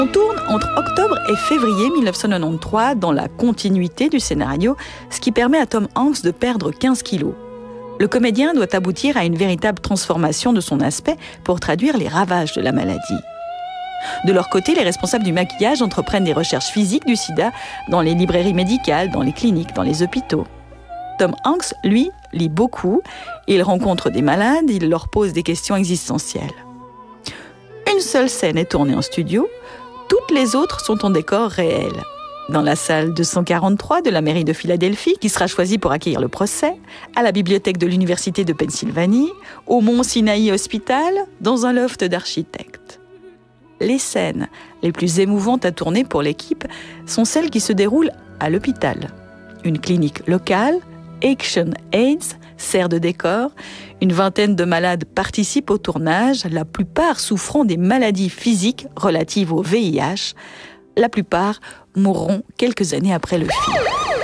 On tourne entre octobre et février 1993 dans la continuité du scénario, ce qui permet à Tom Hanks de perdre 15 kilos. Le comédien doit aboutir à une véritable transformation de son aspect pour traduire les ravages de la maladie. De leur côté, les responsables du maquillage entreprennent des recherches physiques du sida dans les librairies médicales, dans les cliniques, dans les hôpitaux. Tom Hanks, lui, lit beaucoup, il rencontre des malades, il leur pose des questions existentielles. Une seule scène est tournée en studio, toutes les autres sont en décor réel. Dans la salle 243 de la mairie de Philadelphie, qui sera choisie pour accueillir le procès, à la bibliothèque de l'Université de Pennsylvanie, au Mont Sinai Hospital, dans un loft d'architectes. Les scènes les plus émouvantes à tourner pour l'équipe sont celles qui se déroulent à l'hôpital. Une clinique locale, Action AIDS, sert de décor. Une vingtaine de malades participent au tournage, la plupart souffrant des maladies physiques relatives au VIH. La plupart mourront quelques années après le film.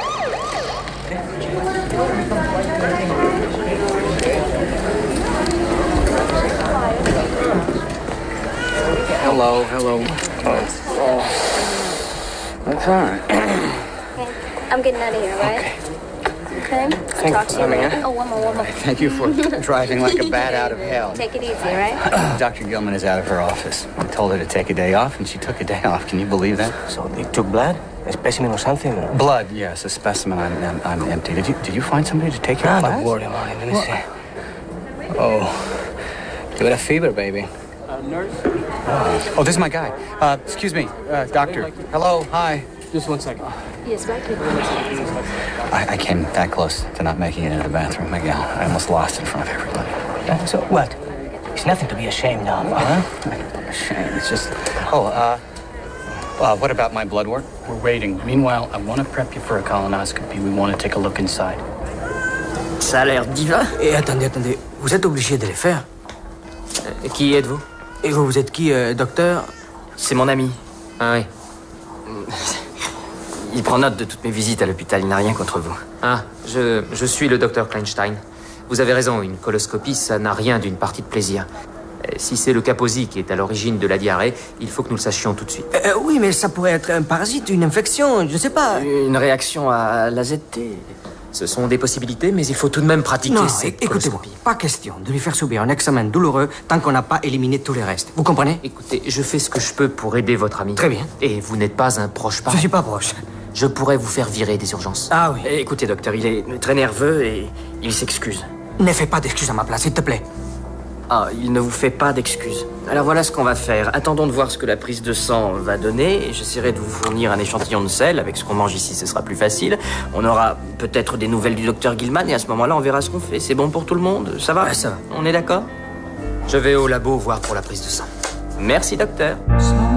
Hello. Oh. I'm fine. Okay. I'm getting out of here, right? Okay. Thanks for coming in. Oh, one more. Thank you for driving like a bat out of hell. Take it easy, right? Dr. Gilman is out of her office. I told her to take a day off, and she took a day off. Can you believe that? So they took blood? A specimen or something? Or? Blood, yes, a specimen. I'm empty. Did you find somebody to take your class? Don't worry about it. Let me see. Oh, you got a fever, baby. Nurse? Oh, this is my guy. Excuse me, doctor. Hello, hi. Just 1 second. Yes, right here. I came that close to not making it into the bathroom, Miguel. I almost lost in front of everybody. So what? It's nothing to be ashamed of, huh? Shame. It's just... what about my blood work? We're waiting. Meanwhile, I want to prep you for a colonoscopy. We want to take a look inside. Ça a l'air divin. Et attendez. Vous êtes obligé de les faire. Qui êtes-vous? Et vous êtes qui, docteur? C'est mon ami. Ah oui. Il prend note de toutes mes visites à l'hôpital. Il n'a rien contre vous. Ah, je suis le docteur Kleinstein. Vous avez raison, une coloscopie, ça n'a rien d'une partie de plaisir. Si c'est le Kaposi qui est à l'origine de la diarrhée, il faut que nous le sachions tout de suite. Oui, mais ça pourrait être un parasite, une infection, je sais pas. Une réaction à l'AZT. Ce sont des possibilités, mais il faut tout de même pratiquer cette écoutez-moi, coloscopie. pas question de lui faire subir un examen douloureux tant qu'on n'a pas éliminé tous les restes. Vous comprenez? Écoutez, je fais ce que je peux pour aider votre ami. Très bien. Et vous n'êtes pas un proche parent. Je suis pas proche. Je pourrais vous faire virer des urgences. Ah oui. Écoutez, docteur, il est très nerveux et il s'excuse. Ne fais pas d'excuses à ma place, s'il te plaît. Ah, il ne vous fait pas d'excuses. Alors voilà ce qu'on va faire. Attendons de voir ce que la prise de sang va donner. J'essaierai de vous fournir un échantillon de sel. Avec ce qu'on mange ici, ce sera plus facile. On aura peut-être des nouvelles du docteur Gilman et à ce moment-là, on verra ce qu'on fait. C'est bon pour tout le monde? Ça va? Ouais, ça va. On est d'accord? Je vais au labo voir pour la prise de sang. Merci, docteur.